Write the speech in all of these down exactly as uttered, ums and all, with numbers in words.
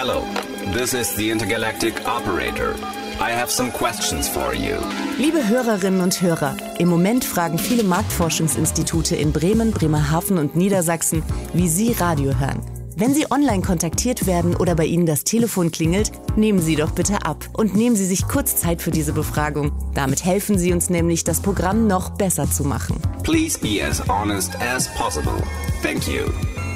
Hello, this is the Intergalactic Operator. I have some questions for you. Liebe Hörerinnen und Hörer, im Moment fragen viele Marktforschungsinstitute in Bremen, Bremerhaven und Niedersachsen, wie Sie Radio hören. Wenn Sie online kontaktiert werden oder bei Ihnen das Telefon klingelt, nehmen Sie doch bitte ab und nehmen Sie sich kurz Zeit für diese Befragung. Damit helfen Sie uns nämlich, das Programm noch besser zu machen. Please be as honest as possible. Thank you.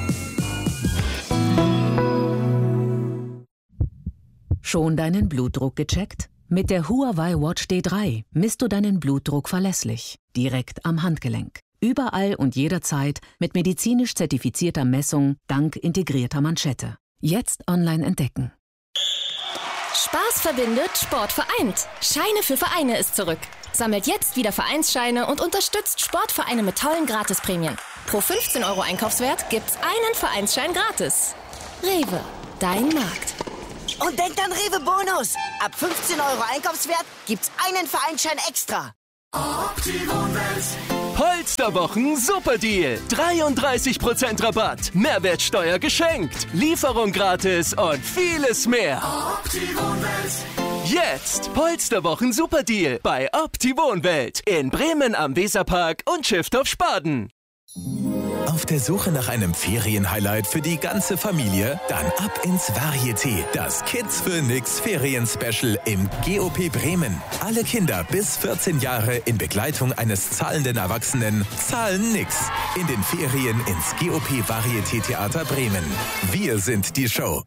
Schon deinen Blutdruck gecheckt? Mit der Huawei Watch D drei misst du deinen Blutdruck verlässlich, direkt am Handgelenk. Überall und jederzeit mit medizinisch zertifizierter Messung dank integrierter Manschette. Jetzt online entdecken. Spaß verbindet, Sport vereint. Scheine für Vereine ist zurück. Sammelt jetzt wieder Vereinsscheine und unterstützt Sportvereine mit tollen Gratisprämien. Pro fünfzehn Euro Einkaufswert gibt's einen Vereinsschein gratis. Rewe, dein Markt. Und denkt an Rewe Bonus. Ab fünfzehn Euro Einkaufswert gibt's einen Vereinsschein extra. Polsterwochen Superdeal. dreiunddreißig Prozent Rabatt. Mehrwertsteuer geschenkt. Lieferung gratis und vieles mehr. Jetzt Polsterwochen Superdeal bei Opti-Wohnwelt. In Bremen am Weserpark und Schiffdorf Spaden. Auf der Suche nach einem Ferienhighlight für die ganze Familie? Dann ab ins Varieté, das Kids für Nix Ferien-Special im G O P Bremen. Alle Kinder bis vierzehn Jahre in Begleitung eines zahlenden Erwachsenen zahlen nix. In den Ferien ins G O P Varieté Theater Bremen. Wir sind die Show.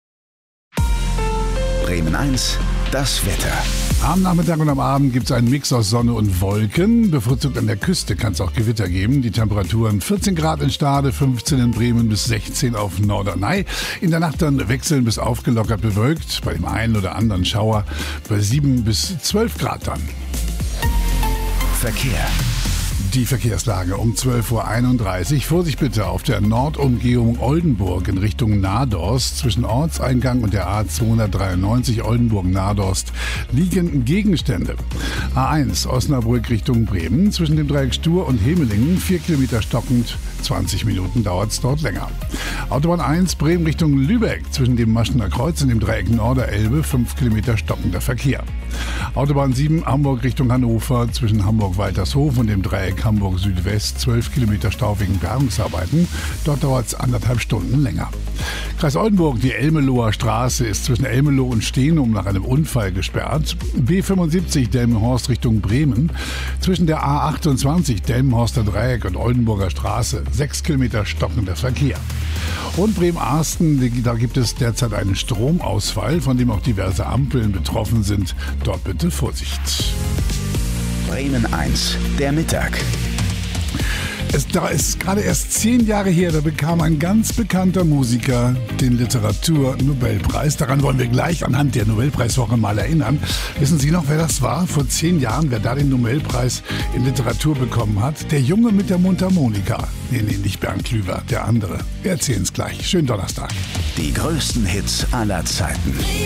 Bremen eins, das Wetter. Am Nachmittag und am Abend gibt es einen Mix aus Sonne und Wolken. Bevorzugt an der Küste kann es auch Gewitter geben. Die Temperaturen vierzehn Grad in Stade, fünfzehn in Bremen bis sechzehn auf Norderney. In der Nacht dann wechseln bis aufgelockert bewölkt. Bei dem einen oder anderen Schauer bei sieben bis zwölf Grad dann. Verkehr. Die Verkehrslage um zwölf Uhr einunddreißig. Vorsicht bitte auf der Nordumgehung Oldenburg in Richtung Nadorst. Zwischen Ortseingang und der A zweihundertdreiundneunzig Oldenburg-Nadorst liegen Gegenstände. A eins Osnabrück Richtung Bremen. Zwischen dem Dreieck Stur und Hemelingen vier Kilometer stockend. zwanzig Minuten dauert es dort länger. Autobahn eins Bremen Richtung Lübeck. Zwischen dem Maschener Kreuz und dem Dreieck Norderelbe fünf Kilometer stockender Verkehr. Autobahn sieben Hamburg Richtung Hannover. Zwischen Hamburg-Waltershof und dem Dreieck Hamburg Südwest zwölf Kilometer Stau wegen Bergungsarbeiten. Dort dauert es anderthalb Stunden länger. Kreis Oldenburg, die Elmeloher Straße ist zwischen Elmeloh und Steenum nach einem Unfall gesperrt. B fünfundsiebzig Delmenhorst Richtung Bremen. Zwischen der A achtundzwanzig Delmenhorster Dreieck und Oldenburger Straße sechs Kilometer stockender Verkehr. Und Bremen-Arsten, da gibt es derzeit einen Stromausfall, von dem auch diverse Ampeln betroffen sind. Dort bitte Vorsicht. Bremen eins, der Mittag. Es da ist gerade erst zehn Jahre her, da bekam ein ganz bekannter Musiker den Literatur-Nobelpreis. Daran wollen wir gleich anhand der Nobelpreiswoche mal erinnern. Wissen Sie noch, wer das war? Vor zehn Jahren, wer da den Nobelpreis in Literatur bekommen hat? Der Junge mit der Mundharmonika. Nee, nee, nicht Bernd Klüver, der andere. Wir erzählen es gleich. Schönen Donnerstag. Die größten Hits aller Zeiten.